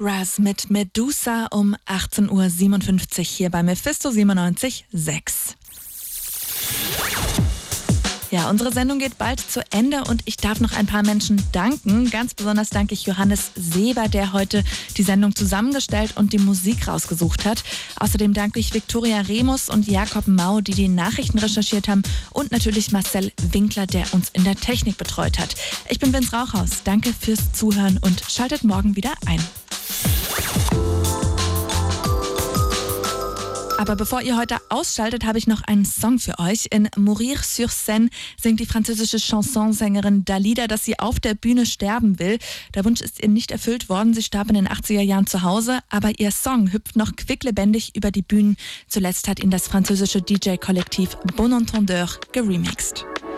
Raz mit Medusa um 18.57 Uhr hier bei Mephisto 97.6. Ja, unsere Sendung geht bald zu Ende und ich darf noch ein paar Menschen danken. Ganz besonders danke ich Johannes Seber, der heute die Sendung zusammengestellt und die Musik rausgesucht hat. Außerdem danke ich Viktoria Remus und Jakob Mau, die die Nachrichten recherchiert haben, und natürlich Marcel Winkler, der uns in der Technik betreut hat. Ich bin Vince Rauchhaus. Danke fürs Zuhören und schaltet morgen wieder ein. Aber bevor ihr heute ausschaltet, habe ich noch einen Song für euch. In Mourir sur scène singt die französische Chansonsängerin Dalida, dass sie auf der Bühne sterben will. Der Wunsch ist ihr nicht erfüllt worden. Sie starb in den 80er Jahren zu Hause, aber ihr Song hüpft noch quicklebendig über die Bühnen. Zuletzt hat ihn das französische DJ-Kollektiv Bon Entendeur geremixed.